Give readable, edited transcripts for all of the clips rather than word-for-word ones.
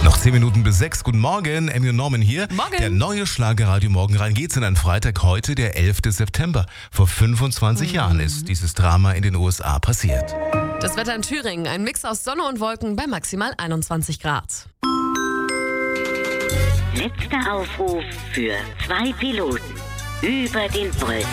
Noch 10 Minuten bis 6. Guten Morgen, Emmy und Norman hier. Morgen. Der neue Schlagerradio Morgen rein geht's in einen Freitag, heute der 11. September. Vor 25 Jahren ist dieses Drama in den USA passiert. Das Wetter in Thüringen, ein Mix aus Sonne und Wolken bei maximal 21 Grad. Letzter Aufruf für 2 Piloten über den Wolken.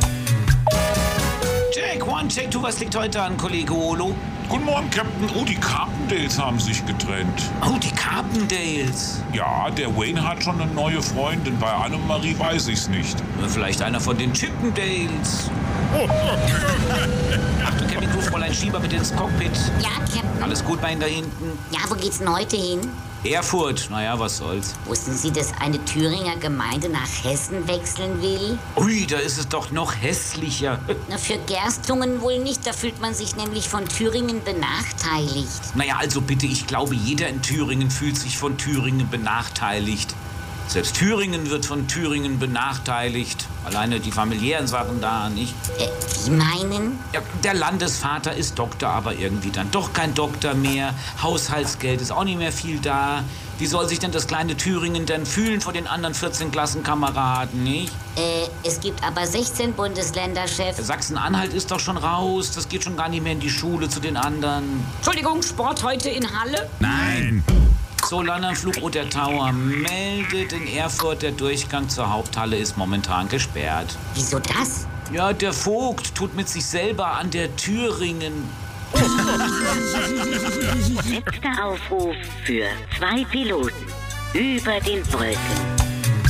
Check, one, check, two, was liegt heute an, Kollege Olo? Guten Morgen, Captain. Oh, die Carpendales haben sich getrennt. Oh, die Carpendales. Ja, der Wayne hat schon eine neue Freundin. Bei Annemarie weiß ich's nicht. Vielleicht einer von den Chippendales. Achtung, Captain Crew, Fräulein Schieber, bitte ins Cockpit. Ja, Captain. Alles gut bei Ihnen da hinten? Ja, wo geht's denn heute hin? Erfurt. Naja, was soll's. Wussten Sie, dass eine Thüringer Gemeinde nach Hessen wechseln will? Ui, da ist es doch noch hässlicher. Na, für Gerstungen wohl nicht, da fühlt man sich nämlich von Thüringen benachteiligt. Naja, also bitte, ich glaube, jeder in Thüringen fühlt sich von Thüringen benachteiligt. Selbst Thüringen wird von Thüringen benachteiligt. Alleine die familiären Sachen da, nicht? Sie meinen? Ja, der Landesvater ist Doktor, aber irgendwie dann doch kein Doktor mehr. Haushaltsgeld ist auch nicht mehr viel da. Wie soll sich denn das kleine Thüringen denn fühlen vor den anderen 14 Klassenkameraden, nicht? Es gibt aber 16 Bundesländer, Chef. Sachsen-Anhalt ist doch schon raus. Das geht schon gar nicht mehr in die Schule zu den anderen. Entschuldigung, Sport heute in Halle? Nein. So, Landenflug Roter Tower meldet in Erfurt, der Durchgang zur Haupthalle ist momentan gesperrt. Wieso das? Ja, der Vogt tut mit sich selber an der Tür ringen. Letzter Aufruf für 2 Piloten über den Wolken.